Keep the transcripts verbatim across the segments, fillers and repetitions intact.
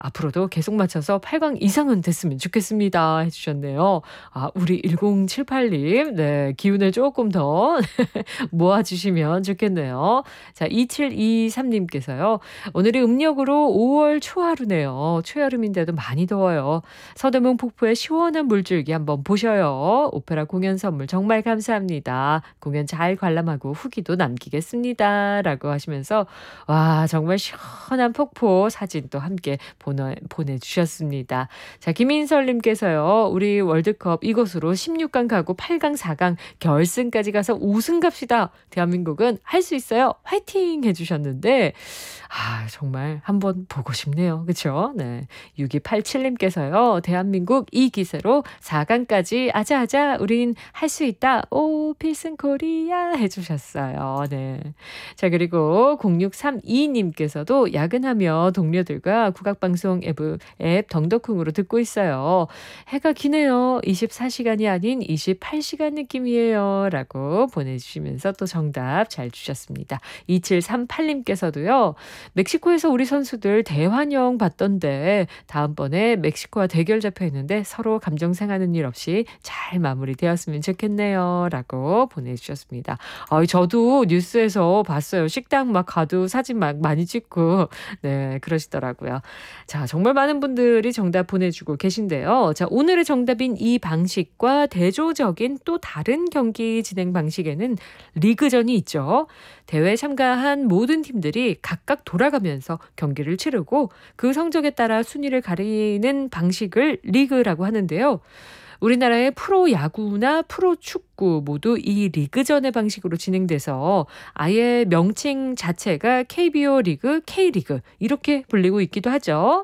앞으로도 계속 맞춰서 팔 강 이상은 됐으면 좋겠습니다 해 주셨네요. 아 우리 일공칠팔 님 네 기운을 쪼끔 더 모아 주시면 좋겠네요. 자 이칠이삼 님께서요. 오늘이 음력으로 오월 초하루네요. 초여름인데도 많이 더워요. 서대문 폭포의 시원한 물줄기 한번 보셔요. 오페라 공연 선물 정말 감사합니다. 공연 잘 관람하고 후기도 남기겠습니다. 라고 하시면서 와 정말 시원한 폭포 사진도 함께 보내, 보내주셨습니다. 자 김인설 님께서요. 우리 월드컵 이것으로 십육 강 가고 팔 강 사 강 결승까지 가서 우승 갑시다. 대한민국은 할 수 있어요. 화이팅 해주셨는데 아 정말 한번 보고 싶네요. 그렇죠? 네. 육이팔칠 님께서요. 대한민국 이 기세로 사 강까지 아자아자 우린 할 수 있다. 오 필승 코리아 해주셨어요. 네. 자 그리고 공육삼이 님께서도 야근하며 동료들과 국악방송 앱, 앱 덩덕쿵으로 듣고 있어요. 해가 기네요. 이십사 시간이 아닌 이십팔 시간 느낌이에요. 라고 보내주시면서 또 정답 잘 주셨습니다. 이칠삼팔 님께서도요. 멕시코에서 우리 선수들 대환영 받던데 다음번에 멕시코와 대결 잡혀 있는데 서로 감정 상하는 일 없이 잘 마무리되었으면 좋겠네요. 라고 보내주셨습니다. 아, 저도 뉴스에서 봤어요. 식당 막 가도 사진 막 많이 찍고 네 그러시더라고요. 자 정말 많은 분들이 정답 보내주고 계신데요. 자 오늘의 정답인 이 방식과 대조적인 또 다른 경기 진행 방식에는 리그전이 있죠. 대회에 참가한 모든 팀들이 각각 돌아가면서 경기를 치르고 그 성적에 따라 순위를 가리는 방식을 리그라고 하는데요. 우리나라의 프로야구나 프로축구 모두 이 리그전의 방식으로 진행돼서 아예 명칭 자체가 케이비오 리그, K리그 이렇게 불리고 있기도 하죠.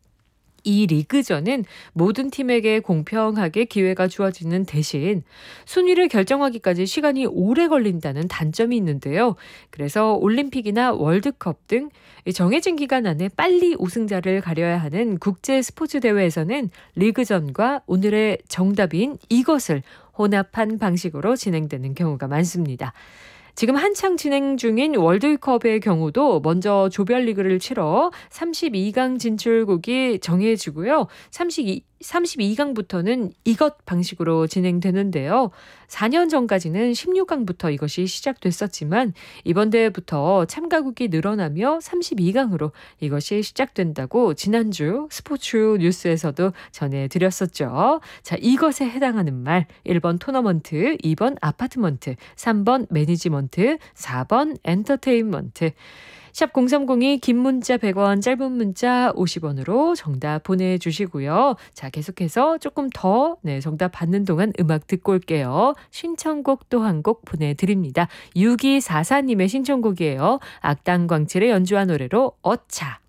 이 리그전은 모든 팀에게 공평하게 기회가 주어지는 대신 순위를 결정하기까지 시간이 오래 걸린다는 단점이 있는데요. 그래서 올림픽이나 월드컵 등 정해진 기간 안에 빨리 우승자를 가려야 하는 국제 스포츠 대회에서는 리그전과 오늘의 정답인 이것을 혼합한 방식으로 진행되는 경우가 많습니다. 지금 한창 진행 중인 월드컵의 경우도 먼저 조별리그를 치러 삼십이 강 진출국이 정해지고요. 삼십이, 삼십이 강부터는 이것 방식으로 진행되는데요. 사 년 전까지는 십육 강부터 이것이 시작됐었지만 이번 대회부터 참가국이 늘어나며 삼십이 강으로 이것이 시작된다고 지난주 스포츠 뉴스에서도 전해드렸었죠. 자, 이것에 해당하는 말 일 번 토너먼트, 이 번 아파트먼트, 삼 번 매니지먼트, 사 번 엔터테인먼트. 샵 공삼공이 긴 문자 백 원, 짧은 문자 오십 원으로 정답 보내주시고요. 자, 계속해서 조금 더 네, 정답 받는 동안 음악 듣고 올게요. 신청곡 또 한 곡 보내드립니다. 육이사사 님의 신청곡이에요. 악당광칠의 연주한 노래로 어차.